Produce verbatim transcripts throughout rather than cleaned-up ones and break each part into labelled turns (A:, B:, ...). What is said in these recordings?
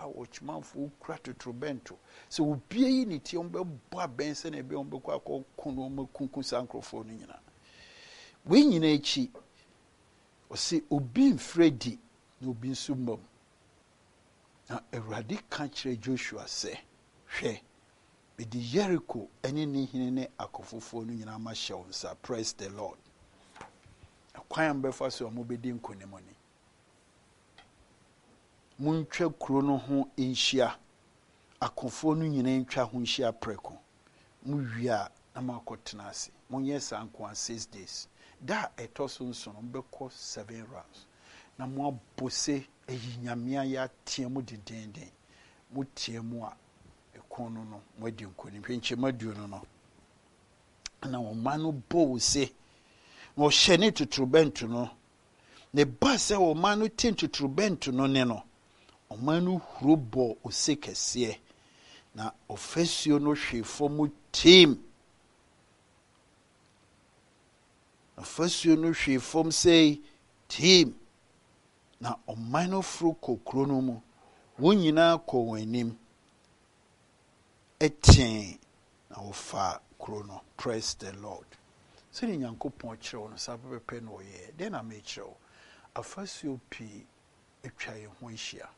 A: watchman for kura totrobento so obie yi ne tie ombe bo abense na ebe ombe kwa kono omakunku sankrofo no nyina we nyina echi o se obi mfredi na obi nsumam na Awurade ka kire Joshua se hwe bidi Jericho ene ne hine ne akofofo no nyina ma hye onsa. Praise the Lord. Akwan mbefa so mo bedi nkonemoni muntwa kuro no ho enhia akofo no nyina ntwa ho nhia preko mu wia na makotena ase monye sanko six days da etoso nso no mbekọ seven rounds na mo abose eyinyamia ya tiemu dindindin mu tiemu a ekono no mo di nkoni hwenche madu no no na o manu bo se no hyene tuturubentu no ne ba se o manu tin tuturubentu no ne no o manu hurobo osekese na ofesio no hwefo mu team ofesio no hwefo say team na o manu fru kokro no mu wonyina ko wanim etin na ofa krono. Praise the Lord. So ni Nyankopon kire no sabe pe no ye den na me kire afasio pi etwa ye ho hia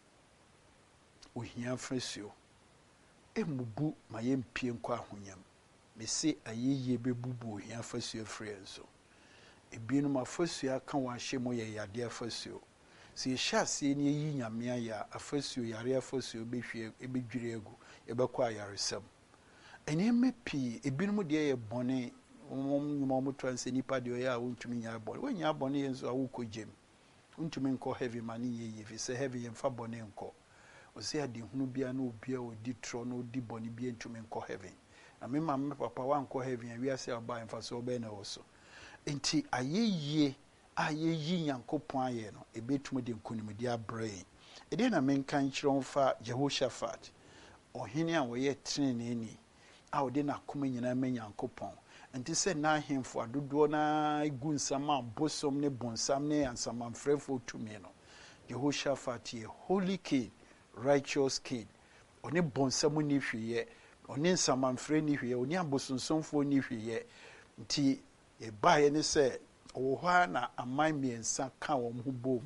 A: ohia afasio emubu maye mpie nkwa ahonyam me se ayeye bebubu ohia afasio free enso ebinum afasio aka wa hye mo ye yade afasio si hyase ni yi nyamea ya afasio yare afasio behwie ebedwire egu ebekwa ayaresem eneme pi ebinum de ye bone nyuma mo transe nipa de ya wontumi nya bone wanya bone yenso awukojem wontumi nko heavy mani ye ye se heavy yemfa bone nko osi ade hunu bia na obia odi tro na odi bone bia ntumi nko heaven na me mama papa wa nko heaven wi ase aba emfa so obe na woso enti ayeye ayeyi Nyankopon aye no ebetumu de nkonimdi abrain ede na menka nkyerɛ mfa Jehoshaphat ohene a woye treneni ni a ode na koma nyina ma Nyankopon enti se na ahemfo adodo na igu nsama bosom ne bonsam ne ansamanfrefo tumi no Jehoshaphat ye holy king, righteous king. Oni bonsam ni hweye oni nsamanfre ni hweye oni abosonsomfo ni hweye nti e bae ne se oha na aman miensa ka wo ho bom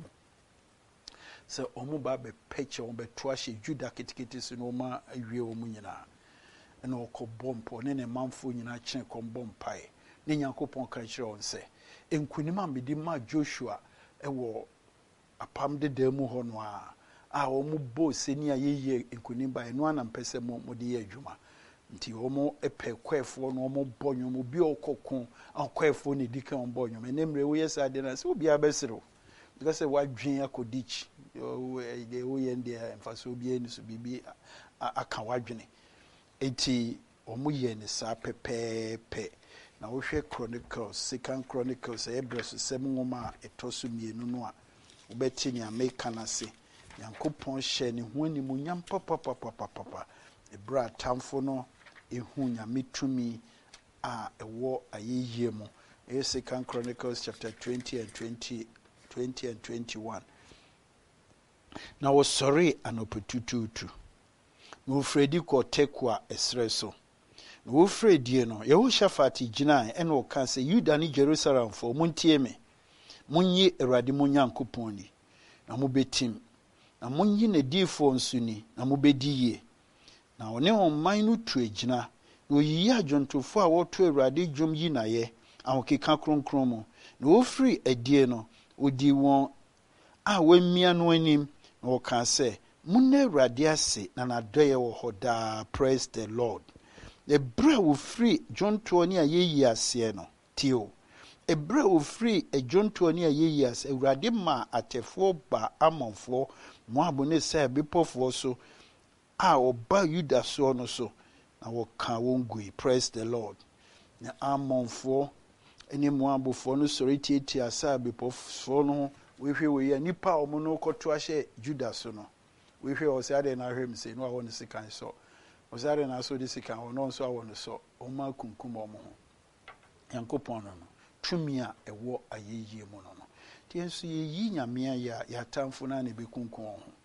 A: se omo ba be peche wo be toahye Juda kitikiti so no ma awie wo mu nyina na okobompo ne ne manfo nyina kyen kombompai ne Nyankopon ka kire on se enkunima medi ma Joshua ewo apam de demu ho no a a wo mu bo seni ayeye enkunimba eno anampese mo mode ye adwuma nti wo mo epe kwefo no mo bonyo mo bi okokon akwefo ne dika on bonyo enemre wo yesa de na se obi abesiro because wa dwen akodichi yo de wo ye ndi emfaso obi eni so bibi aka wadwene enti omo ye ne sa pepepe na wo hwe Chronicles Second Chronicles ebreso sem nwoma etoso mienu no a wo beti ni America na se Nyankopon hye ne ho animu nyam papa papa papa ebra tamfo no ehu nyametumi a ewo ayeye mu Second Chronicles chapter twenty and twenty twenty and twenty-one. Na wo sorry anopetututu no fredi ko tekwa esreso no wo fredi no Yehoshaphat gina ene o kan se Yuda ni Jerusalem fo muntie me munyi Awurade mu Nyankopon ni na mo betim na munyi ne difo nsuni na mo bediye na one on manu tu egina na oyiyi ajontofo a wo to Awurade dwom yi na ye ahokeka kronkron mu na wo free adie no odi won a wamia no anim na wo kan se munna Awurade ase na nadoye wo hoda. Praise the Lord. The bra wo free jonto ni ayeyi ase no tio ebra wo free e jonto ni ayeyi ase Awurade ma atefo ba amonfo Moab ne se bepofo so a oba Yuda so no so na wo kan wongui. Praise the Lord. Na amonfo eni Moabfo no sori tieti asa bepofo no we hwe we ya nipa omo no koto ahye Juda so no we hwe o se ade na hwem se no a won sikan so o se ade na so di sikan o no so a won so o ma kunkum omo ho Yankopon no tumi a ewo ayeye mu no no ti enso ye yi nyame ya ya tamfo na na be kunkum ho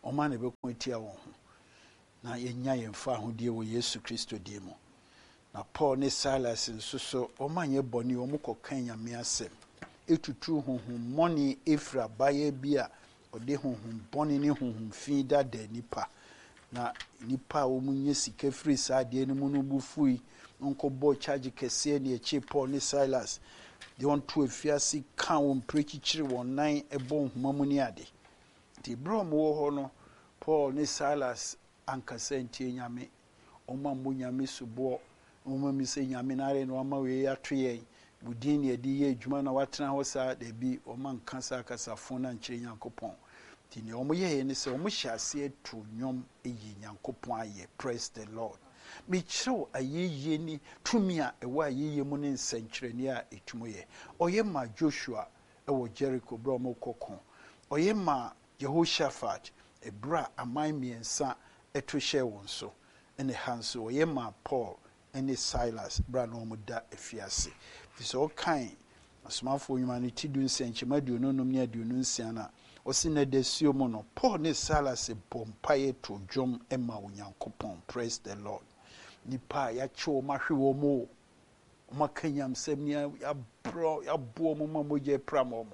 A: ɔma ne bɛko atia wɔn ho na yɛnya yɛmfa ahodie wɔ Yesu Kristo din mu. Na Paul ne Silas nso so ɔma nyɛ bɔne ɔmo kɔka Nyame asɛm etutu honhom mmɔne ɛfiri abayɛ bi a ɔde honhom bɔne ne honhom fi dada nipa na nipa a ɔmo nye sika firi saa adeɛ no mu no bu fui nkɔbɔ charge kɛseɛ ne ɛkyi Paul ne Silas de wɔn to afiase ka wɔn prekikyiri wɔn nan ɛbɔ nhoma mu ne ade. Nti bro mo wɔ hɔ no Paul ne Silas ankasa ntie Nyame ɔma mo Nyame suboɔ ɔma mi sɛ Nyame na are no ɔma wei ato yɛn budin ne ɛde yɛ adwuma na watena hɔ saa da bi ɔma nkasa akasafo na nkyerɛ Nyankopɔn. Nti ne ɔmo yɛɛ ne sɛ ɔmo hyɛ aseɛ to nnwom ɛyi Nyankopɔn ayɛ. Praise the Lord. Mekyerɛw ayɛyie ni tumi a ɛwɔ ayɛyie mu ne nsɛnkyerɛnne a ɛtumi yɛ. Ɔyɛ ma Joshua ɛwɔ Jericho bro ɔmo kɔkɔ. Ɔyɛ ma Jehoshaphat ɛbra aman mmiɛnsa ɛto hyɛ wɔn so. Ɛne ha nso ɔyɛ ma Paul ɛne Silas bra na ɔmo da afiase. Fisɛ ɔkan asomafo nnwuma no ti du nsɛnkyɛma aduonu num ne aduonu nsia na ɔsi na da suo mu no Paul ne Silas bɔ mpaeɛ to dwom ɛma Onyankopɔn. Praise the Lord. Nipa yɛakye wɔn ahwe wɔn mo wɔn aka nyamsɛm ne yɛabrɔ yɛaboɔ wɔn ma mogya pram wɔn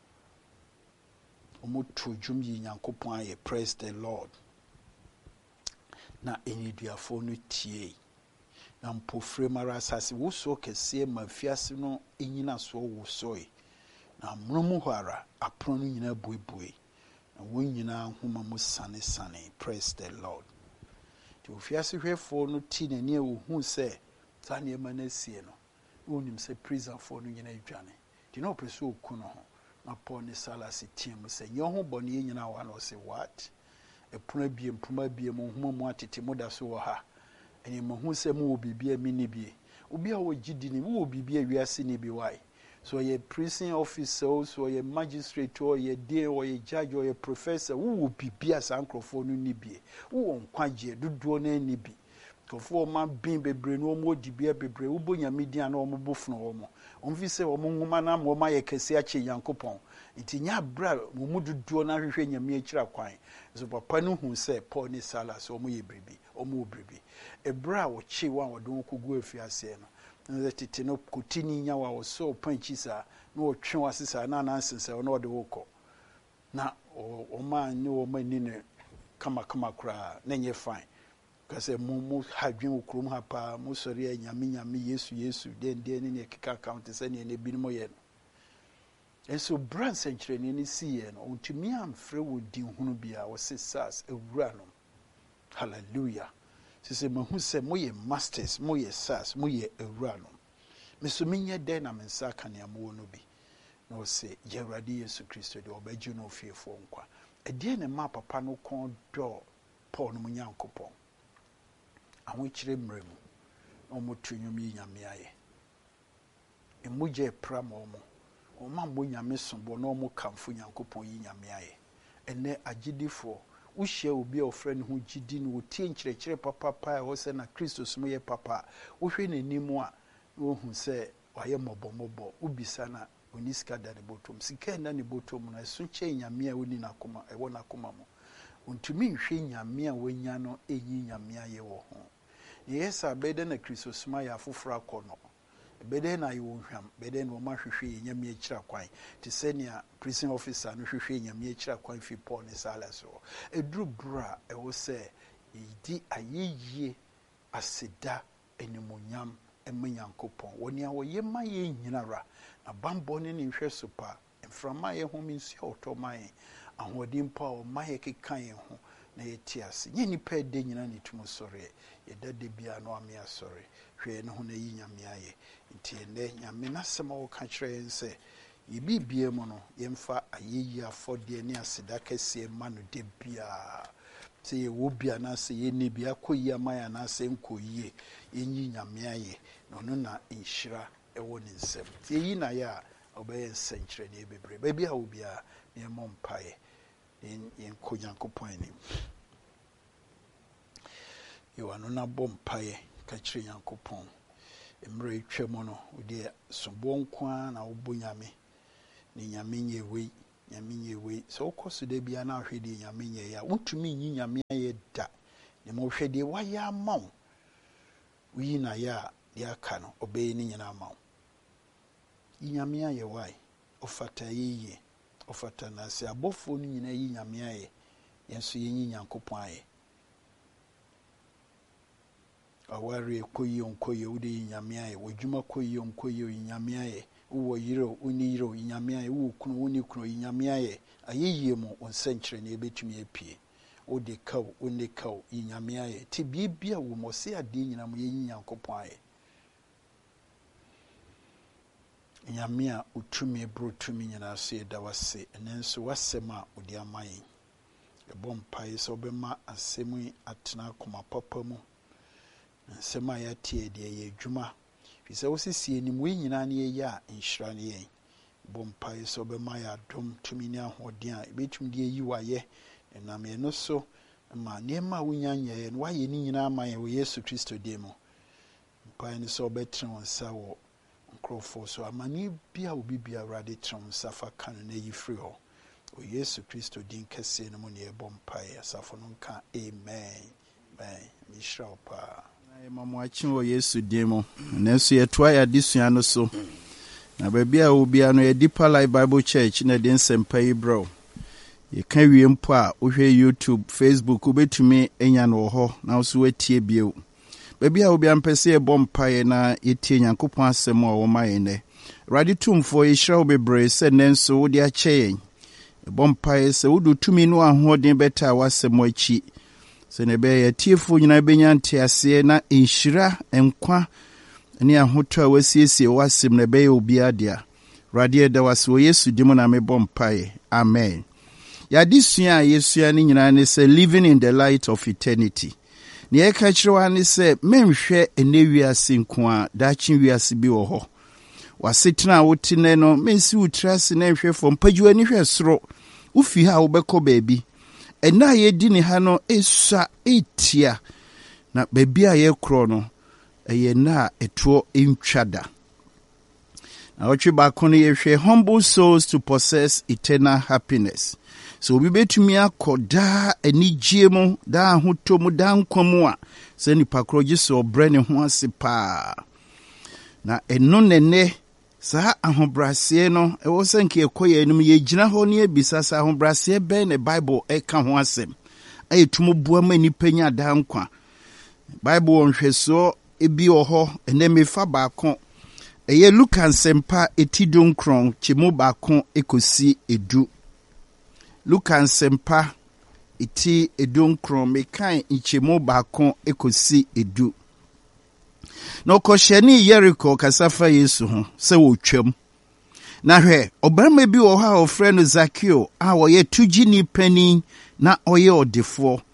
A: wɔn to dwom yi Nyankopɔn ayɛ. Praise the Lord. Na eniduafoɔ no tie na mpofre mara asase wosoɔ kɛseɛ ma fiase no enyina soɔ wosoe na mmonom hɔ ara apono no nyinaa buebue na wɔn nyinaa nhoma mu sane sane. Praise the Lord. To fiase hwɛfoɔ no ti n'ani a wohu sɛ saa nneɛma no asie no wonim sɛ prisonfoɔ no nyinaa adwane nti na ɔpɛ sɛ ɔku no ho na Paul ne Silas team sɛ nyɛ ho bɔne yɛ nyinaa wɔ na ɔsɛ what ɛpono abie mpoma abie mu nhoma mu atete mu da so wɔ ha ɛne mahu sɛ mu wɔ biribi a mini bie obi a wɔgye di ne mu wɔ biribi a wiase ne bi wae so ɔyɛ prison officer so ɔyɛ magistrate ɔyɛ dean ɔyɛ judge ɔyɛ professor wo wɔ biribi a saa nkurɔfoɔ no ni bie wo wɔ nkwagyeɛ dodoɔ no ani bi nkurɔfoɔ ɔma bin bebree no ɔmo di bia bebree wobɔ Nyame din a na ɔmo bo fono ɔmo ɔmo fi sɛ ɔmo nwoma na ɔmo ayɛ kɛse akyɛ Nyankopɔn nti nya abra mo mu dodoɔ na hwehwɛ Nyame akyira kwan so papa no hu sɛ Paul ne Silas ɔmo yɛ biribi ɔmo wɔ biribi ebra a wɔkye wɔn a wɔde wɔn kɔgu afiase no na tete no kotini nya wa wɔsɔ panchi saa na wɔtwe wase saa na nansensɛ na ɔde wɔkɔ na ɔma ne ɔma ni ne kama kama kura na nyɛ fine kase mu mu hadwen okrom ha pa mu sɔre ya Nyame Nyame Yesu Yesu den den ne keka account sɛ ne ne binom yɛ no enso brand senkyerɛne ne siye no ontumi amfrɛ wɔ din hunu bia wɔse sas ewura no. Hallelujah. Sise mahu sɛ moyɛ masters moyɛ sas moyɛ ewura no meso menyɛ dɛn na mensa ka ne amoɔ no bi na ɔse Yɛwurade Yesu Kristo de ɔbɛgye no ofiefoɔ nkwa ɛdeɛ ne ma papa no kɔn dɔ Paul no mu Nyankopɔn ahokyere mmerɛ mu na ɔmo to nnwom yi Nyame ayɛ emugye pram ɔmo ɔma mo Nyame sombo na ɔmo kamfo Nyankopɔn yi Nyame ayɛ ɛnɛ agyidifoɔ wohyia obi a ofrɛ ne ho gyidi no wotie nkyerɛkyerɛ papa pa a wɔsɛ na Kristo som yɛ papa wohwɛ n'anim a wohu sɛ wayɛ mɔbɔmɔbɔ wobisa na oni sika da ne bɔtɔm sika na ne bɔtɔm na ɛso kyɛ Nyame a woni nakoma ɛwɔ nakoma mu ontumi nhwɛ Nyame a wanya no ɛyi Nyame ayɛ wɔ ho yɛsa bɛdɛ na Kristo som ayɛ afoforo akɔ no bɛdɛ na yɛwɔ hwam bɛdɛ na ɔma hwehwɛ Nyame akyira kwan te sɛ nea prison officer no hwehwɛ Nyame akyira kwan fi Paul ne Silas so eduru bra ɛwɔ sɛ yɛdi ayɛyie aseda animonyam ɛma Nyankopɔn wɔne a wɔyɛ ma yɛ nyinara na bambɔ ne ne nhwɛ so pa mframa yɛ ho minsu ɔtɔ ma yɛ ahoɔden pa o ma yɛ keka yɛ ho na yɛte ase nyɛ nipa ɛde nyina ne tumu sɔre yɛda de bia no ame asɔre hwɛ ne ho na yi Nyame ayɛ nti ɛnɛ Nyame nasɛm a wɔka kyerɛ yɛn sɛ yɛbibie mu no yɛmfa ayɛyi afɔdeɛ ne aseda kɛseɛ ma no de bia sɛ yɛwɔ bia na sɛ yɛnni bia kɔ yi ama yɛ na sɛ nkɔ yie yɛnyi Nyame ayɛ na ɔno na nhyira ɛwɔ ne nsɛm nti yɛyi na yɛ a ɔbɛyɛ nsɛnkyerɛnne bebree baabi a wo bia na yɛmmɔ mpaeɛ yɛnkɔ Nyankopɔn anim yɛwɔ no na bɔ mpaeɛ ka kyerɛ Nyankopɔn mmerɛ etwa mu no wode sobo nko a na wobɔ Nyame ne Nyame nyɛ wei nyame we so koso de bia na hwede nyame ya wontumi nyi nyame ye da ne mo hwede wa ya mawo wi na ya de aka no obey ni nyina mawo nyame ye wai ofata yiye ofata na se abofo ni nyina yi nyame ye yenso yenyi nyankopon aye aware koyi onkoyi udi nyame aye wodwuma koyi onkoyi nyame aye wo yiro uni yiro nyame aye wo kunu uni kunu nyame aye ayeye mu onsenkyere na ebetumi apie odi kaw uni kaw nyame aye ti bibia wo mose ade nyina mu yenyi nyankopon aye nyame a utumi brotumi nyina so eda wase enenso wasema odi amaye ebom pai so bema asemu atena koma papa mu nsema ya tie de ye dwuma fi se wosisi enim we nyina na ye ya nhira ne ye bom pai so bema ya dom tumi ne ahoden a ebetum de yi waye na me no so ma ne ma wunyanya ye no waye ni nyina amaye wo Yesu Kristo de mu pai ne so betre wonsa wo nkrofo so amani bia obi bia rade trom safa kan na yi free ho o Yesu Kristo din kese no mu ne bom pai asafo no nka amen amen mishra pa mama achi wo Yesu demo na so yetoa ya disua no so na bia obi ano ya Deeper Life Bible Church na den sempa yi bro ye kan wie mpo a ohwe YouTube Facebook obetumi enya no ho na so watie bio bia obi ampese e bompae na yetie Nyankopon asem a wo maye ne radi tumfo ye hira obebre se nenso wo de ache bompae se wudu tumi no ahoden beta wasem achi se ne be ye tiefo nyina benya ntiase na enhira enkwa ne ahoto a wasiesie wasem ne be obi adia radi eda waso Yesu dimo na me bompae amen ya disua Yesu ani nyina ne se living in the light of eternity ni e ka kire ni se menhwe enewiase nko a dachi wiase bi wo ho wasetena wotine no mensi utrase na nhwe fo mpagiwa ni hwe soro ufi ha wo beko baabi ena ye di ni ha no esua etia na baabi a ye kro no eye na eto entwada na otwe ba kono ye hwe humble souls to possess eternal happiness. So we betumi akoda anigye mu da ahoto mu da nkwamu a se nipa kroje so obre ne ho ase pa na eno nene sa ahobrase no e wo sanke ekoye enum ye gina ho ne ebisa sa ahobrase be ne Bible e ka ho asem ayetumo bua ma nipa nya da nkwa Bible onhweso ebi oho ene mefa ba ko eye Luka nsempa etidonkron chimo ba ko ekosi edu Luka nsempa iti edonkron mekan nchemo baako ekosi edu na okohyeni Yeriko kasafa Yesu ho se wotwam na hwe obarama bi wo ha ofre no Zakeo a wo ye tugini pani na oye odefo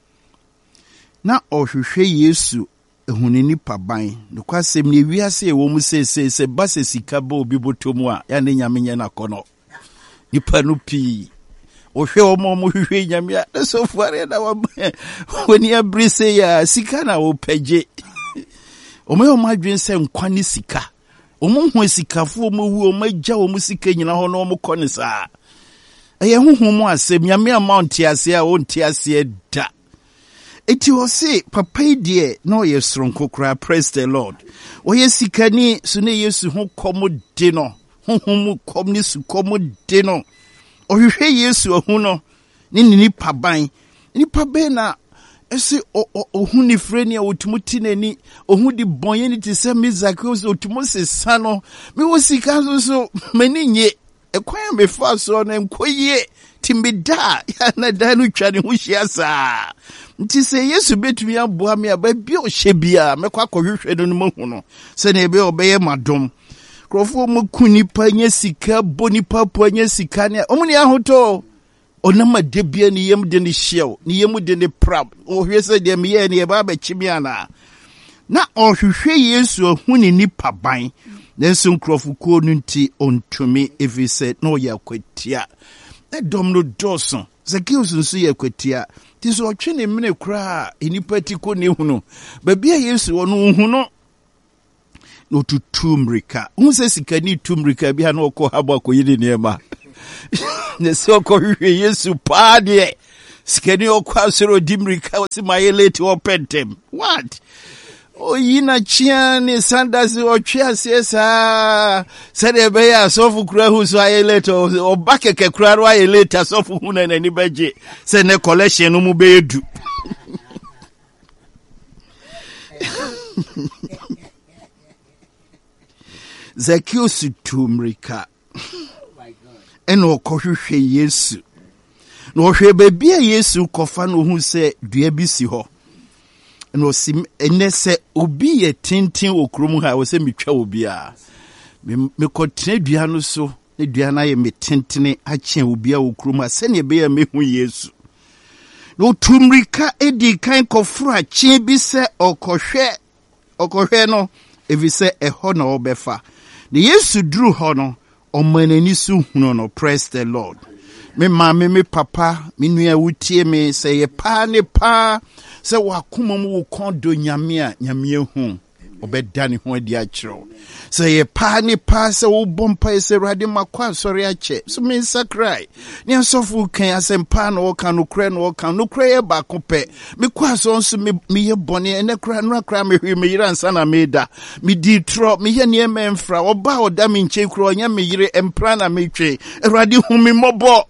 A: na ohwehwe Yesu ehunini paban no kwasem ne wiase e wo mu sese se base sika ba obi botomu a ya ne nyamenye na kono nipa no pi ohwe omo mo hwehwe nyame a so fuare na woni abrise ya sika na opagye omo omo adwen se nkwa ne sika omo hu sikafo omo wu omo agya omo sika nyina ho na omo kone saa eye huhu mu asem nyame amount ase a onti ase da eti wo se papa die na oye sronko kra. Praise the Lord. Oye sikani so ne Yesu ho komo de no huhu mu kom ne su komo de no ohwehwe Yesu ohu no ni nipa ban nipa be na ese ohu ni freni a otumuti nani ohu di bonye ni ti se Zakeo otumo se sano me wo sika so so mani nye ekwan me fa so na nkoye timbida ya na danu twani hu hia saa nti se Yesu betumi aboa me aba bi o hye bia mekwa kwohwehwe no no hu no se na ebe obeye madom krofo mu kunipa nya sika bonipa po nya sika ne omuni ahoto onama debia ni yem de ne hyew ni yem de ne prab ohwese de me ye ne ba ba chimi ana na ohwehwe Yesu ohuni nipa ban nenso krofo ko no nti ontumi evise no yakwatia e dom no doson Zakeo sunsu yakwatia ti so otwe ne mene kra enipa ti ko ne hunu ba bia Yesu ono hunu no tutumrika unse sikani tumrika bia na okọ habo akoyiri niema
B: ne so ko hwe Yesu pa de skeni okwa soro dimrika wasi mayeleti opentem what o yina chia ni sandas o chia siesa sede be ya sofu kura hu so ayeleti o bakeke kura ro ayeleti sofu hu na ni beje se ne collection no mu be edu Zacchaeus tumrika eno kohwehwe Yesu no hwe bebia Yesu kofa no hu se dua bi si ho no sim enese obi ye tintin okrom ha wo se metwa obi a me kotene dua no so ne dua na ye metintene ache obi a okrom a se ne be ya mehu Yesu no tumrika edi kan kofra chi bi se okohwe okohwe no evi se eho na obefa the Yesu drew ho no omanani su hunu no praise the Lord. Me mama me papa me nua wutie me se ye pa ne pa se wakoma mu wo kondo nyame a nyame hu obeda ne ho adi a kiro se ye pa ne pa se wo bompa se rade makwa sori a che so me sakrai ne asofu kan asempa na wo kan no kra no wo kan no kra ye ba kope me kwa so nso me me ye bone ene kra no kra me hwe me yira nsa na me da me di tro me ye ne me mfra oba oda me nche kro onya me yire empra na me twe rade hu me mobo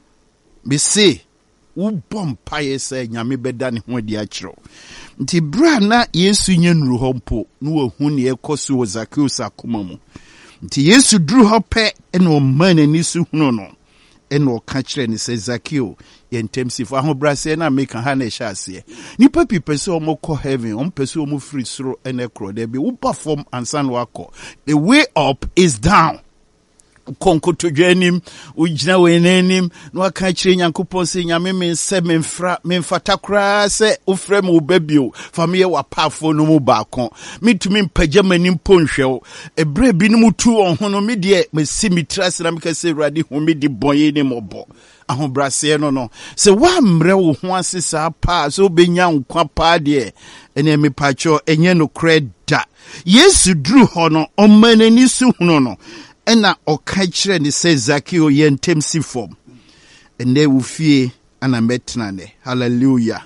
B: me se wo bompa ye se nyame beda ne ho adi a kiro nti bra na Yesu nye nuru ho mpo no wahu ne ekoso wo Zacchaeus akoma mu nti Yesu duru ho pe ene o manani su hunu no ene o ka kire ne se Zacchaeus ye ntemsifo ahobrase na make ha na ehya ase nipa pipe se o mo ko heaven o mpese o mo free soro ene kro de be wo perform ansan wako the way up is down konko to dwanim ujina wenenim no aka kire Nyankopon se nyame me se me mfra me mfata kra se ofrem obabio famie wapafo no mu baako mitumi mpagya manim ponhwew ebre bi no mutu onhono me de me simitrase na me ka se Awurade hu me di bonye ni mobo ahobrase no no se wa mre wo ho asesa pa so benya nkwa pa de ene me pacho enye no kreda Yesu dru ho no omanani su hunu no ena oka kire ni se Zacchaeus ye ntemsi form ene wufie ana metna ne hallelujah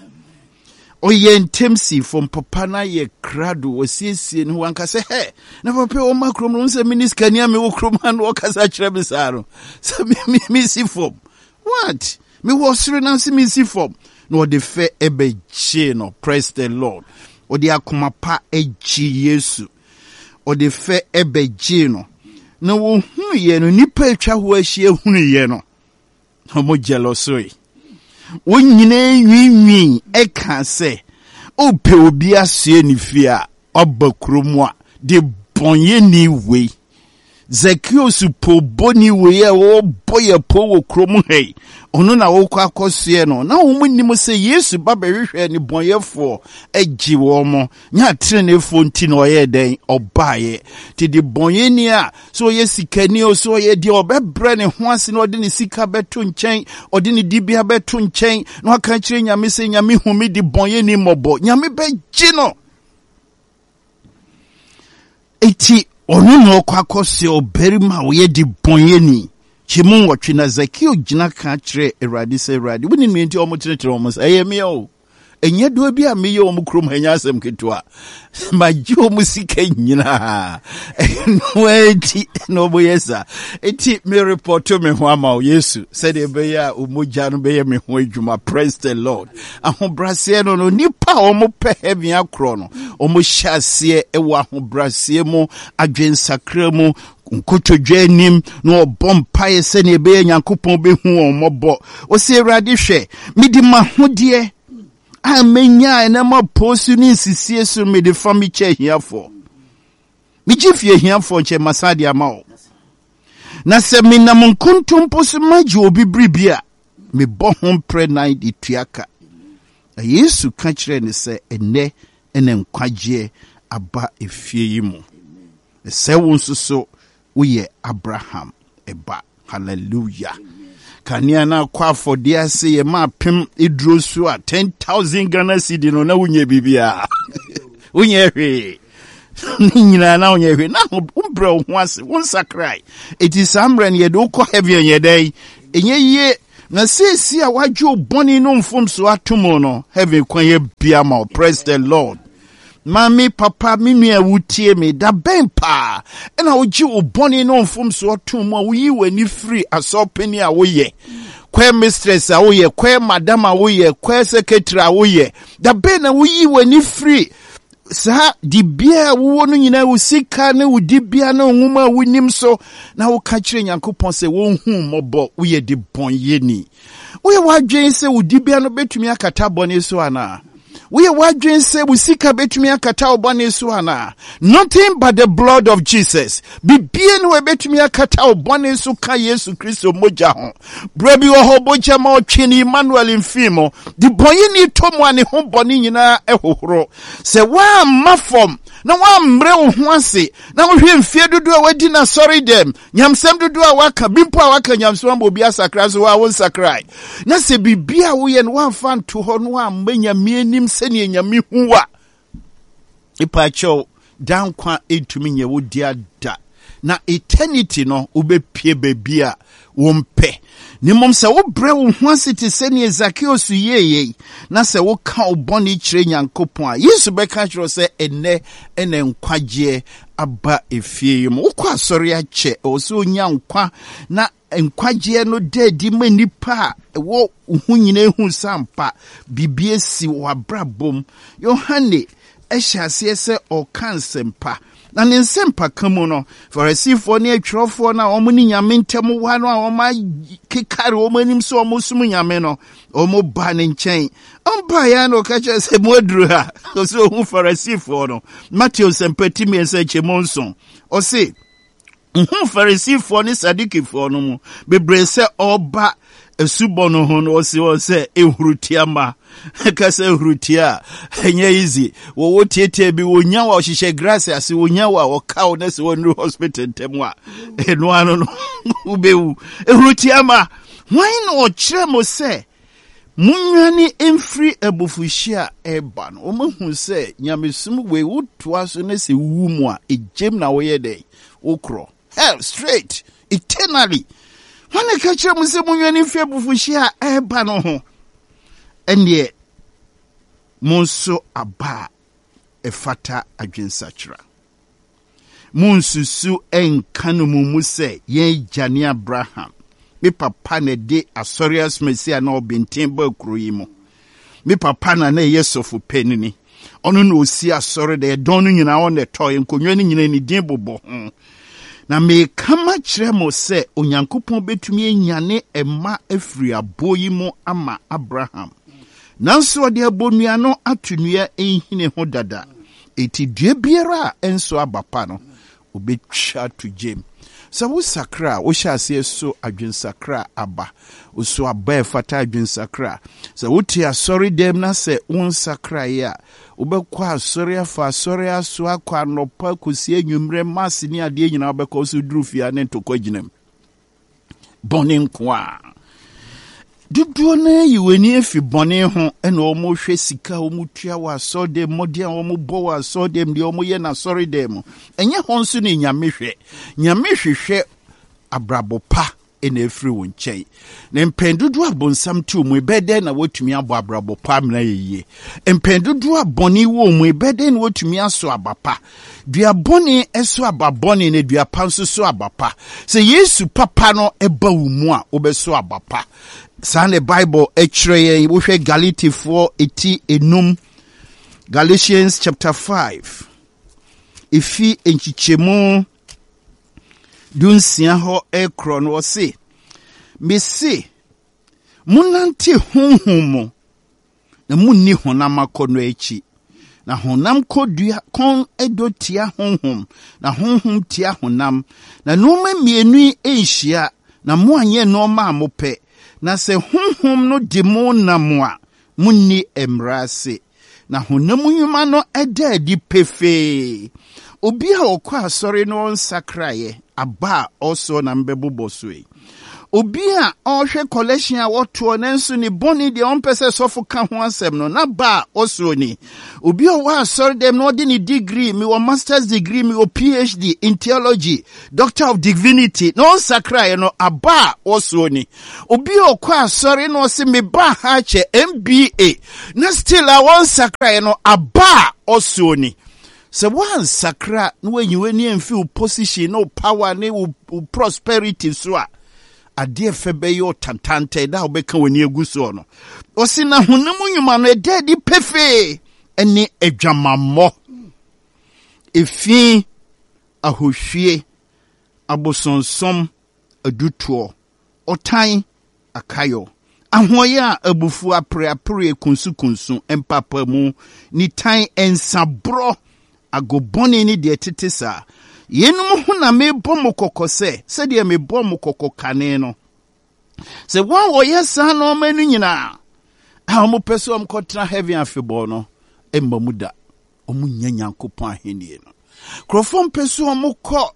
B: o ye ntemsi form papa na ye krado osiesie no wanka se he na papa o makrom no se miniska ni ame wo krom an wo kasa kire bisaro se mi mi si form what me wo sure na se mi si form no de fe ebe chi no praise the Lord o de akoma pa eji Yesu o de fe ebe ji no na wo hu ye no nipa atwa ho ahie hunu ye no homo jealousy wo nyine nwinwi e ka se o pe obi asie ni fi a obakrom a de bonye ni we Zacchaeus po boni we e wo boye po wo krom hei ono na wo kwa akosie no na wo munnim se Yesu ba behwehwe ni bonyefo agi wo mo nya trenefo nti na oye den obaye ti di bonyeni a so ye sikani o so ye di obebre ne ho ase na odi ne sika beto nchen odi ne dibia beto nchen na aka kire nyame se nyame hu me di bonyeni mobo nyame beji no eti ono no kwa akosie oberima wo ye di bonyeni chimu watwe na Zacchaeus gina ka kire Awurade se Awurade woni no enti omo kire kire omo se ayemi o enye do bi a meye omo krom hanya asem ketwa maji omo sika nyina no enti no boyesa enti me report me ho ama Yesu said e be ya omogya no be ye me ho adwuma praise the Lord ahobrase no no nipa omo pe heaven akro no omo hyase e wa ahobrase mu adwensakra mu nkotodwe nim no obompa ye se ne be Nyankopon be hu omobo o se Awurade hwe midi mahode amenya na ma posu ni sisie so me de fami che hiafo mi gifie hiafo che masadi amao na se mi na munkuntum posu maji obi bribia me bo ho pre nine di tuaka Yesu ka kire ne se ene ene nkwaje aba efie yi mu se wonso so uye Abraham eba hallelujah kania na kwa for dia say ye ma pem idro so a ten thousand Ghana cedi no na unye bibia unye hwe Nina na onye hwe na umbre ho ase won sakrai. It is amren ye do ko heavy on ye day. Enye ye na sesi a wadwo boni no mfom so atomo no heaven kwan ye bia ma. Praise the Lord. Mami papa mi nua wutie me da ben pa na oji oboni no mfom so atomo wo yi wani free asopeni a wo ye. Kwe mistress a wo ye, kwe madam a wo ye, kwe secretary a wo ye. Da ben na wo yi wani free. Sa di bia wo no nyina wo sika ne wo di bia na nwuma wo nim so na wo ka kire Nyankopon se wo hu mobo wo ye di bon ye ni wo ye wadwen se wo di bia no betumi akata bone so ana wo ye wadwen se wo sika betumi akata obone so ana. Nothing but the blood of Jesus. Bibia no betumi akata obone so ka Yesu Kristo moja ho brabi wo hoboja ma otwini Emmanuel mfimo di bonye ni tomu ane ho bone nyina ehohoro se wa mafom na wa mre wo ho ase na wo hwe mfie dodo a wadi na sorry dem nyamsem dodo a waka bimpo a waka nyamsem obi asakra so wa won sakrai na se bibia wo ye no wa fan to ho no wa manya mienim se ne nyame huwa ipa cho dan kwa etumi nye wo dia da na eternity no ubepie bebia wo mpe ni mom se wo bre wo ho ase te se ne Zacchaeus yeye na se wo ka oboni kire Nyankopon a Yesu be ka kire se ene ene nkwaje aba efie yim wo kwa sori a che o so nya nkwa na nkwaje no dedi manipa wo hu nyina hu sampa bibie si wa brabom Yohane ehyiase se o kansempa na ne nsempa kamu no Farisifo ne atwrofo na omo ni nyame ntem wa no a omo kekare omo anim so omo sum nyame no omo ba ne nchen ompa ya no ka che se modru ha so hu Farisifo no Matthew sempati me se chemonson o se hu Farisifo ne Sadikifo no mu bebre se oba esubono ho no se o se ehurutiama ka se ehurutia enye easy wo wo tietie bi wo nya wa ohihye grace ase wo nya wa wo kaw na se wo no hospital temwa eno ano no ubewu ehurutiama why no kire mo se munwani emfri ebufuhia eba no o mahu se nyamesum we wo toa so na se wu mu a ejem na wo ye dey okro hell straight eternally. When I catch them, say, when you fear bufushia, eh, bano, and yet, Monso aba, a fata agin sachra. Monsusu en kanumu muse, ye Jani Abraham. Me papa ne de asorias mesia no bintimbo kruimo. Me papa na ne yesofu penini. Ono no si asori de donu nyina on the toy, and kunyani nyina ni dimbo bo. Na me kama kire mo se Onyankopon betumi enyane ema afiri aboyi mo ama Abraham. Nanso ode abonua no atunua ehine ho dada. Eti due biara enso abapa no obetwa to jem. Sa wo sakra wo hyase so adwen sakra aba. Wo so aba fata adwen sakra. Sa wo ti asori dem na se won sakra ya. Ubekwa asori afa asori aso akwa nopa kosi enwumre masi ni ade nyina obekwa so durufia ne ntokwa ginem. Boni nkwa. Duduo na yiweni efi boni ho ena omo hwe sika omo tua wa so dem modia omo bo wa so dem de omo ye na sorry dem enye ho nso ne nyame hwe nyame hwehwe abrabo pa ena efiri won nchen na mpendudu abonsam ti omo ebede na wotumi abo abrabo pa mna yeye mpendudu aboni wo omo ebede na wotumi aso abapa dua boni eso ababoni na dua panso so abapa se Yesu papa no eba wo mu a obeso abapa. Sane Bible echre wo hwe Galatians eti enum Galatians chapter five ifi enchichemu dunsia ho ekro no se mesi munante honhom na munni honam akono echi na honam kodua kon edotia honhom na honhom tia honam na noma mienu enhia na mo anye no ma amope na se honhom no di mo na mo a munni emrase na honam nyuma no eda di pefe obi a okwa asori no nsakraye aba also na mbebo bosoi obi a ɔhwɛ collection a wɔtoɔ nanso ne bɔne deɛ ɔmpɛ sɛ sɔfo ka ho asɛm no na ba a ɔsoɔ ni obi a ɔwɔ asɔre dɛm na ɔde ne degree me wɔ master's degree me wɔ PhD in theology doctor of divinity na ɔnsakraeɛ no aba a ɔsoɔ ni obi a ɔkɔ asɔre na ɔse me ba ha kyɛ M B A na still a wɔnsakraeɛ no aba a ɔsoɔ ni sɛ wɔansakra na wɔanyiwa ni amfi wo position no power ne wo prosperity so a adeɛ fɛ bɛyɛ ɔtantante da wobɛka w'ani agu soɔ no ɔse na honam nnwuma no ɛda adi pefee ɛne adwamammɔ efi ahohwie abosonsom adutoɔ ɔtan akayɔ ahoɔyɛ a abufu apreapre kunsukunsu empapa mu ni tan ensaborɔ agobɔne ni deɛ tete saa yenum ho na mebɔ mo kɔkɔ sɛ sɛdeɛ mebɔ mo kɔkɔ kane no sɛ wɔn wɔyɛ saa na ɔma no nyinaa a ɔmo pɛ sɛ ɔmo kɔtena heaven afebɔɔ no ɛmma mu da ɔmo nya Nyankopɔn ahennie no kurɔfoɔ mpɛ sɛ ɔmo kɔ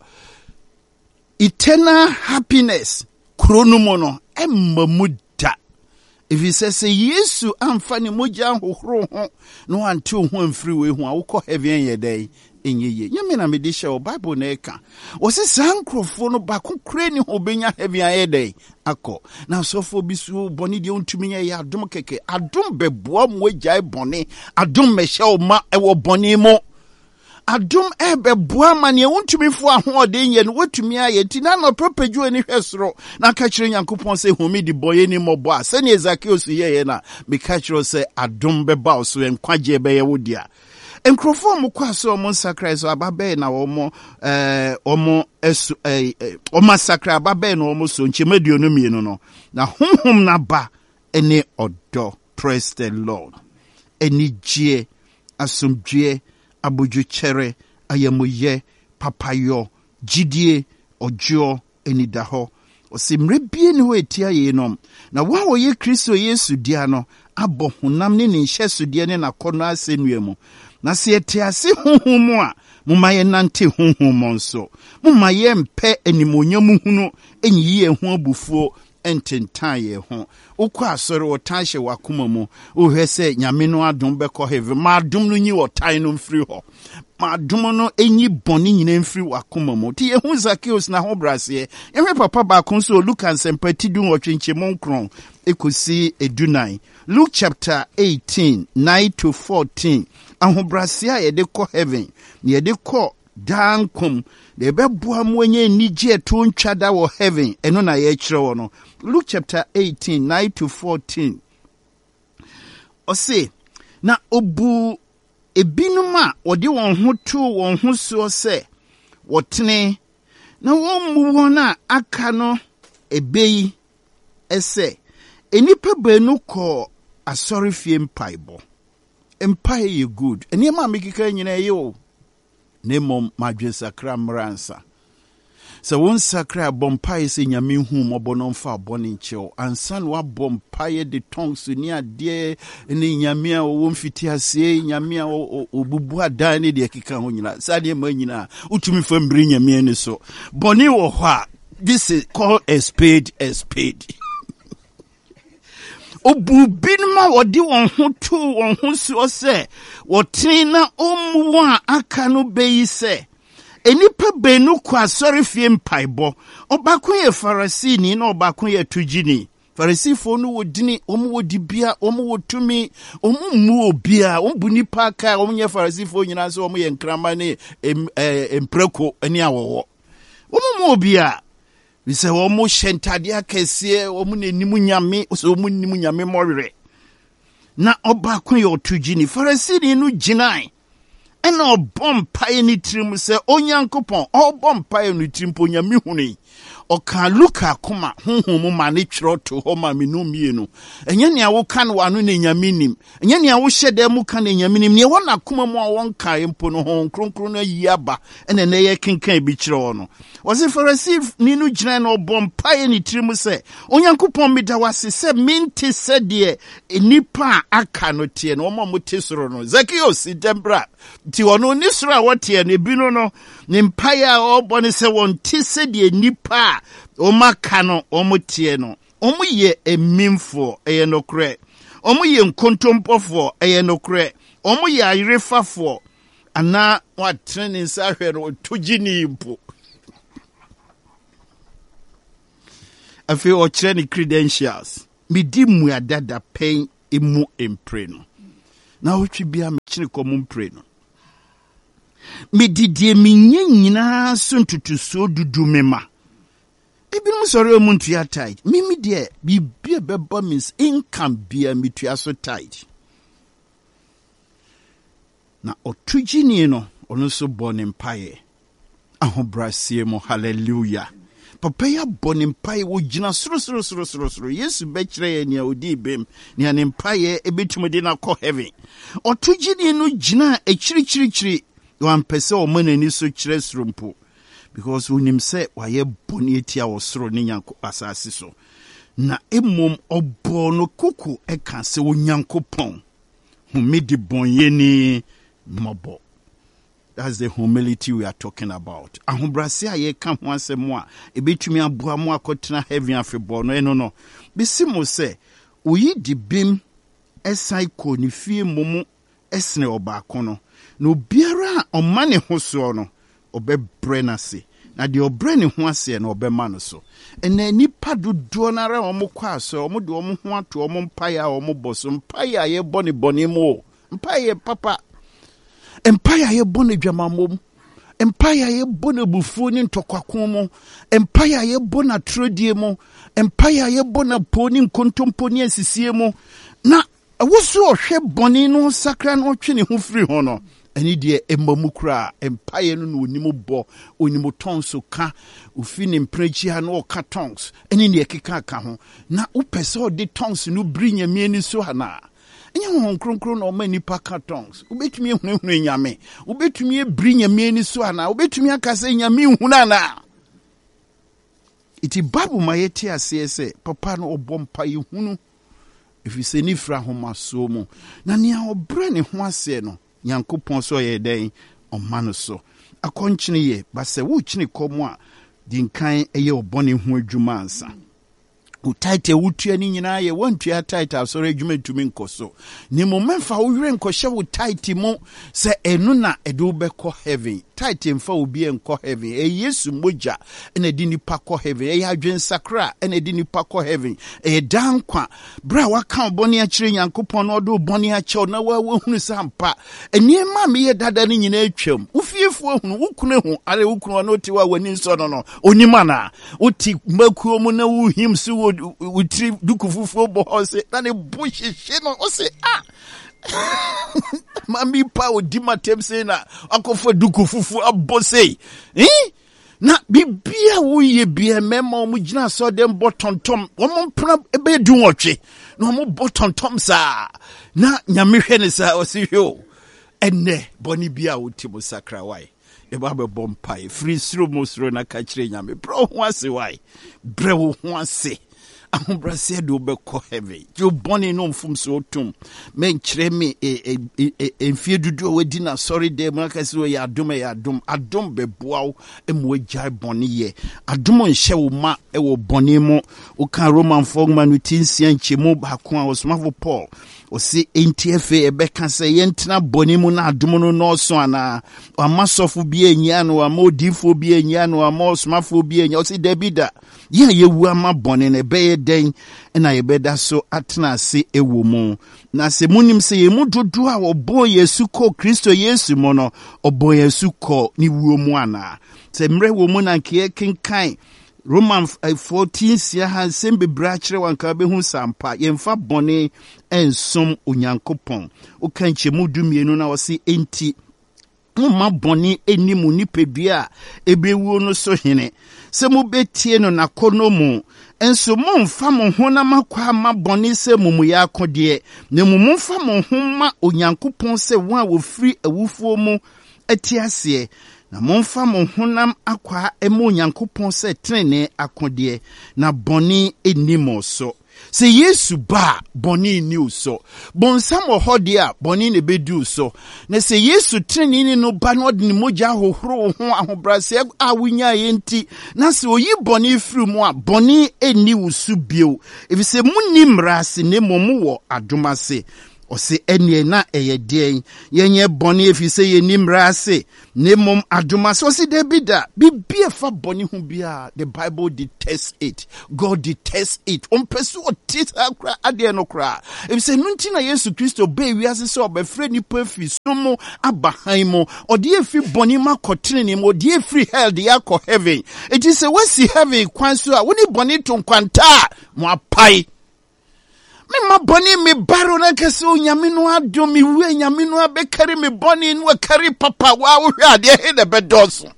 B: eternal happiness kuro no mu no ɛmma mu da ɛfiri sɛ sɛ Yesu amfa ne mogya ahohoro ho na wante wo ho amfiri wei ho a wokɔ heaven yɛ dɛn enyeye nyame na mede hyɛ o Bible na eka o se san krofo no ba ko kure ni ho benya heaven ayedai akọ na sofo bi su boni de ontumi nya ya adom keke adom beboa mo agyae boni adom mehye o ma ewo boni mo adom ebeboa ma ne ontumi fo ahoode nye no watumi aye ti na no propagyo ani hwesoro na ka kire Nyankopon se homi di boye ni mobo a se ne Zacchaeus ye na me ka kire se adom beba o so enkwaje be ye wodia enkrofo mo kwaso mo sakra so ababe na omo eh omo esu eh omo sakra ababe na omo so nchemaduo no mienu no na honhom na ba ene odo. Praise the Lord. Eni gie asomdue aboju chere ayamoye papayo jidie ojo eni daho osimre bie ni ho etia ye nom na wa wo ye Kristo Yesu dia no abɔ honam ne ne nhyeso dia ne nakono asennua mu na se etiase honhom a mumaye nante honhom nso mumaye mpe animonyam hunu enyiye ho abufuo ententan ye ho ukwa asore wotan hye wakoma mu ohwe se nyame no adom bɛkɔ heaven ma adom no nyi wotan no mfiri ho ma adom no enyi bɔne nyina mfiri wakoma mu ti yehu Zacchaeus na ho brase ehwe papa ba kon so Luke nsempati du nwotwenche monkron ekosi edunan Luke chapter eighteen nine to fourteen ahobrase a yede kɔ heaven na yede kɔ dankom de bɛboa mo nye nigye to ntwada wɔ heaven eno na ye kyerɛ wɔ no Luke chapter eighteen nine to fourteen ɔse na obu ebinum a wɔde wɔn ho to wɔn ho so sɛ wɔtene na wɔn mu wɔn a aka no ebeyi ɛsɛ enipa baanu kɔ asɔre fie mpaebɔ mpae ye good eni ma mekika nyina ye o nemom madwe sakra mransa sɛ won sakra bompae sɛ nyame hu mɔbɔ no mfa bɔne nkyɛw ansa no abompae de tongues ni ade ne nyame a wo mfiti ase nyame a obubu adan ne de keka ho nyina sɛ de ma nyina utumi fa mbiri nyame ni so bɔne wɔ hɔ a this is called a spade a spade obu binma wodi won ho to won ho so se wotin na omu a aka no beyi se enipa benu kwa asɔre fie mpaebɔ obako ye Farisini na obako ye tugini Farisifo no wodini omu wodi bia omu wotumi omu mu obia omu nipa ka omu ye Farisifo nyina so omu ye nkrama ne empreko ani awowo omu mu obia Bise womu shentade akese womu nenimu nyame so womu nenimu nyame morere na obako ye otugini Farisini no ginai ena obompae ni tirim se Onyankopon obompae no tirim po nyame hunu oka Luka koma honhom ma ne twero to ho ma menu mienu enye ne awo kan wano ne nyame nim enye ne awo hyede mu kan ne nyame nim ne wona koma mu a won kan mpo no ho kronkron na yi aba ena ne ye kenkan bi kyerɛ no wose Pharisee ni no gyina na obompae ni tirim se Onyankopon meda wase se minti se de enipa aka no tie no mo mote soro no Zacchaeus dembra ti wono ni soro a wote ne bi no no ne mpae a obone se won ti se de enipa a oma kano omo tie no omo ye emimfo eye nokre omo ye nkontompofo eye nokre omo ye ayirefafo ana what training sa hwero tugini mpo afi o training credentials mi di mu adada pen emu empre no na otwi bia me chine komo mpre no mi didie mi nyina so ntutuso dudu mema ebi no sori o muntu ya tight mimi de bi bia beba means income bia mi tua so tight na otugini no ono so bone mpaye ahobrasie mo hallelujah papa ya bone mpaye wo gina soro soro soro soro soro yesu be kire ye nia odi bem nia ne mpaye ebetumde na ko heaven otugini no gina ekiri kiri kiri wan pese o manani so kire srompo because unim say waye bone etia wo soro ne nyanko asase so na emom obo no kuku e kan se wo nyankopon humidi bonye ni mobo. That's the humility we are talking about. Ahobrase aye kan ho asem a ebetumi aboa mo akotena heaven afebo no eno no bisimo se oyi di bim esai ko ni fie momu esne obaako no no biara omane ho so no obebre na se na de obre ne ho ase na obema no so ena nipa dodo na ra omo kwa so omo de omo ho ato omo mpaya omo boso mpaya ye boni boni mo mpaya papa empire ye bone dwamamom empire ye bone bufuo ni ntokwako mo empire ye bone atrodie mo empire ye bone poni nkontompo ni asisie mo na woso ohwe bone no sakra no twene ho firi ho no eni de emamukura empire no no onimo bo onimo tonso ka ofi ne mprechi ha no ka tons eni ne ekeka aka ho na upese o de tons no brinya mieni so hana enye ho kronkron no ma nipa cartons ubetumi ehunehunu nyame ubetumi ebri nyame ani so ana ubetumi akase nyame hunu ana iti babu mayeti asese papa no obompa yehunu efise ni fra homa so mu na ne obre ne ho ase no Nyankopon so ye den omano so akonchine ye base wo chine komo a dinkan eye obone ho adwuma ansa utaite wutua ni nyina ye wantua tight asore adwuma tumi nkoso ni momemfa wo wire nkɔhye wo tight mo se enu na edu bɛkɔ heaven tight mfa obi enkɔ heaven e Yesu moja ena di nipa kɔ heaven e adwen sakra ena di nipa kɔ heaven e dankwa bra waka obone akire Nyankopɔn na ɔdo obone akyew na wa hunu sampa eniema me ye dada ni nyina atwam ufiefu hunu wukune hu ale wukunu na oti wa wani nso no no onima na oti makuo mu na wu him so utri dukufufu bo ose na ne bushihye no ose ah mami pa odi matem se na akofo dukufufu abose eh na bibia wo ye bia mema mu gina so dem botontom wo mpra ebe du nwotwe na mo botontom sa na nyamehwe ne sa ose hwe enne boni bia wo timo sakra wai eba be bompai free sro mosro na ka kire nyame bro ho ase wai bre wo ho ase ahobrase do be ko heavy you boni no mfum so tum men kire me e e enfie dudu we di na sorry dem na ka se we ya adom ya adom adom be boaw e mo jai boni ye adom nhye wo ma e wo boni mo o kan Roman fogma no tinsia nchemu ba ko a osmafo Paul o si N T F A e be kan se yentina boni mo na adom no no so ana o amasofo bi enya no amodifo bi enya no amosmafo bi enya o si debida ye yewu ama boni ne be den na yebeda so atena se ewo mu na se munim se yemu dodo a obo Yesu ko Kristo Yesu mo no obo Yesu ko ni wuo mu ana se mre wo mu na nke kenkan Roman fourteen sia han sembe brachre wanka be hu sampa yemfa bone ensom Onyankopon o kanche mu dumienu na wose enti ma bone enimu nipedua ebewuo no so hene se mu betie no nakono mu enso mo mfa mo ho na makwa ma bone se mumu ya akode ne mumu mfa mo ho ma Onyankopon se won a wo firi awufuo mu atiase na momfa mo honam akwa emo Onyankopon se trene akode na bone enimo so Se Yesu ba boni ni uso. Bonsam ohode a boni ne bedu so. Na se Yesu treni no ba no de moja hohoro ho ahobrase a wunya yenti. Na se oyi boni firi mu a boni eni usu bio. If se munni mrase ne momu wo adomase. O se enie na eye den yenye boni efise ye nimrase ne mom adoma so se debida bibie fa boni hu bia. The Bible detests it. God detests it. On pesu otita kra ade no kra efise nunti na Yesu Kristo be wiase se obefre nipa fi sumo abahan mo ode efi boni makotene ne mo ode efi hell de yakọ heaven. It is a wasi heaven kwan so a woni boni to kwanta mo apai. Me ma boni me baro na kese o nyame no ado me we nyame no abekari me boni no akari papa wa wo hwa de he de bedoso.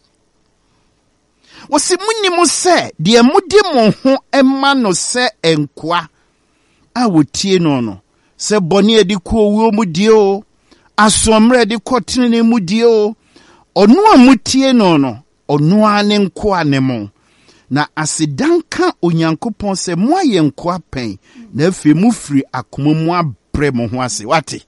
B: Wo si munni mo se de mudi mo ho ema no se enkoa a wotie no no se boni edi ko wo mu die o asomre edi ko tene mu die o ono a mutie no no ono ane nkoa ne mo. Na asidanka onyankopon se mo aye nkoa pen na afi mu firi akoma mu abre mo ho ase wate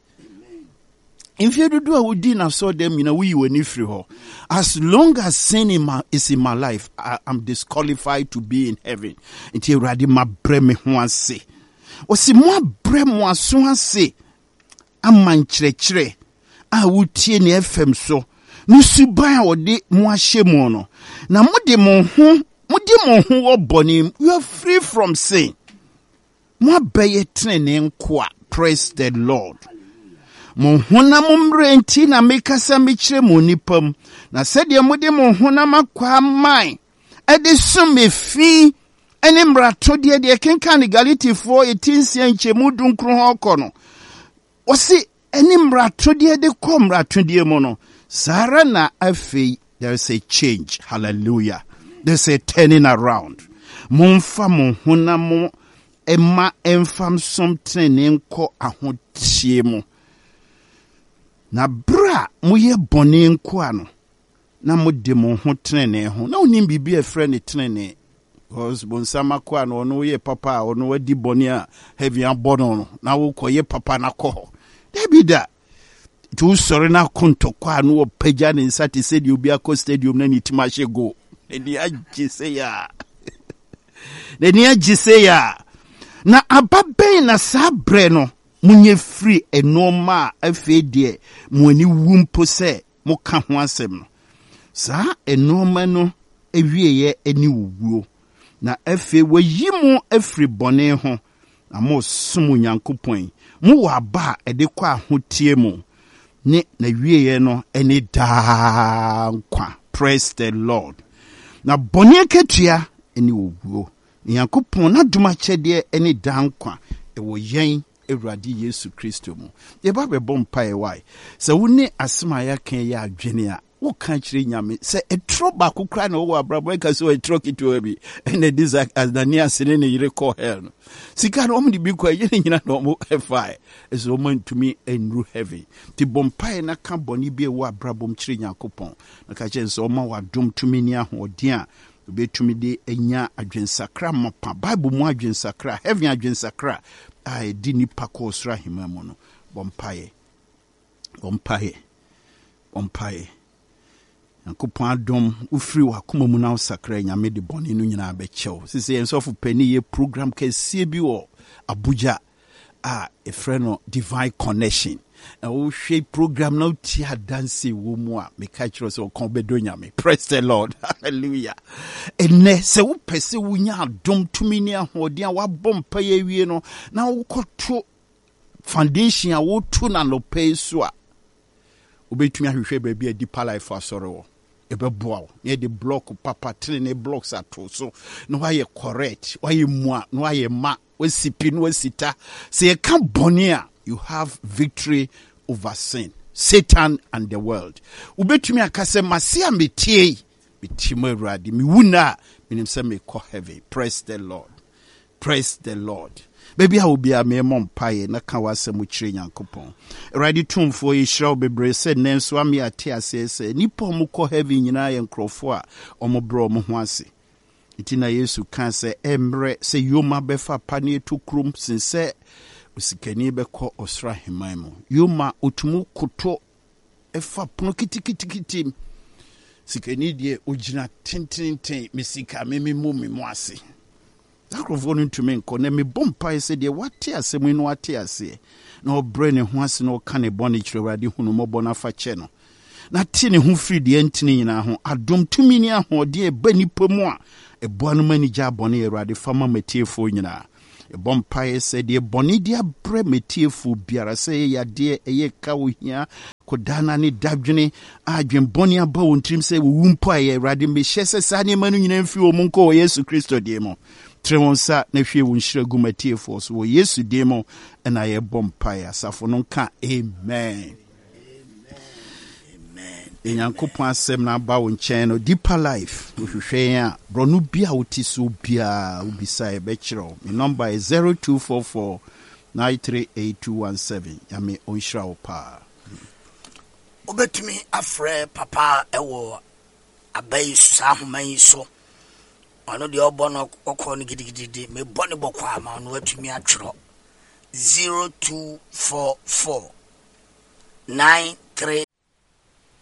B: imfie dudu a wodi na so dem na we wani firi ho. As long as sin in my, is in my life, I am disqualified to be in heaven. Inti uradi ma bre me ho ase o si mo abre mo aso ase amankyerɛkyerɛ a wotie ne F M so no suban a wode mo ahye mo no na mode mo ho mudi mo ho wo boni. You are free from sin. Mo abaye trene nkoa. Praise the Lord. Mo hona mo mrenti na mekasa mekire mo nipam. Na sede mudi mo hona makwa man. Ede so mefi ene mrato de de kenka ni Galatians eighteen nche mu dunkro ho kono. Osi ene mrato de de ko mrato de mo no. Sara na afei there is a change. Hallelujah. There's a turning around. Mumfa mo hona mo ema enfam something enko ahotie mo. Na bra mo ye boni enko ano. Na mo de mo ho trene ho. Na onim bibi e frɛ ne trene. Because bonsama ko ano ono ye papa ono wadi boni a heavy abono no. Na wo koye papa na ko. Debi da. Tu sori na konto kwa ano wo pagya ne nsate se di obi akọ stadium na ni timashe go. Neni ajise ya. Neni ajise ya. Na ababe na sabre no. Munye free enoma afe die. Mweni wumpo se. Muka ho asem no. Sa enoma no. Ewie ye eni wuwo. Na afe wayimu afri bone ho. Na mo sumu nyankopon. Mu waba ede kwa hotie mu. Ne na wie ye no eni da nkwa. Praise the Lord. Na boni ketua eni wuwo. Nyankopon na duma chede eni dankwa ewo yen Ewurade Yesu Kristo mu. Ye ba be bom pae wai. Se woni asema ya kan ya adwene a wo kan kire nyame se etro ba kokra na wo abrabo ka so etro kitu bi ene disa Anania sene ne yire call hell no. Sika no omdi bi kwa yene nyina no mo efai. Eso mo ntumi enru heavy. Ti bom pae na kan boni bi e wo abrabo m kire Nyankopon. Na ka che so ma wadom tumi ni ahoden a obetumi de enya adwensakra mapa. Bible mu adwensakra, heaven adwensakra. I didn't pack us rahimamono. Bompaye. Bompaye. Bompaye. Yankopon adom ufiri wakoma mu na sakra nyame de boni no nyina abechew. Sisi enso fu pani ye program kese bi wo Abuja a e freno Divine Connection. E wo hwe program na uti adanse wo mu a me ka kiro so kon bedo nyame. Praise the Lord. Hallelujah. Ene se wo pese wo nya adom tumi ni ahoden a wa bompa ye wie no na wo koto foundation a wo tu na no pay so a obetumi ahwehwe ba bia deeper life asore wo ebeboa ne de block papa trene blocks ato so no why correct why mu no why ma wasipi no wasita se e kan boni a you have victory over sin, Satan and the world. Ubetumi akase masia metie mitimo Ewurade mi wuna minim se me ko heavy. Praise the Lord. Praise the Lord. Baby I will be a me mom paye na kan wasem kire Nyankopon. Ewurade tumfo yi hira obebre se nenso ami ate ase se nipa mu ko heavy nyina ye nkrofo a omo bro mo ho ase. Itina Yesu kan se emre se yoma befa pani etu krum sinse usikani beko osra hemaimu. Yoma utumu kuto efa pono kiti kiti kiti. Sikani die ujina tin tin tin misika mimi mu mi mwasi. Akrofo no ntumi nkɔ na me bompa ese de wate asɛm no wate ase na obre ne ho ase na ɔka ne bɔne kyerɛ Awurade hunu mɔbɔ na fa kyɛ no na te ne ho firi de ntini nyina ho adom tumi ni ahode e ba nipa mu a ɛboa no mani gya bɔne Awurade fama matiefo nyina e bompa ese de bɔne de abre matiefo biara sɛ yade ɛyɛ ka wo hia kodana ne dadwene adwen bɔne aba wo ntrim sɛ wo wumpa ɛyɛ Awurade mehyɛ sɛ saa ne ma no nyina mfi wo mu nkɔ wɔ Yesu Kristo de mu Tremonsa na hwie wo nhyira gu matiefo so wo Yesu de mo na ye bompa asafo no ka amen. Amen. Enyankopɔn asɛm na ba wo nkyɛn no deeper life wohwehwɛ a brɔno bia wo ti so bia ubisa e be kyerɛ. My number is zero two four four nine three eight two one seven. Yame onhyira wo pa.
C: Obetumi afrɛ papa ɛwɔ abai sa homan so. Ano de obono okɔ no gidigidi me bɔne bɔkɔ ama no atumi atwerɛ zero two four four nine three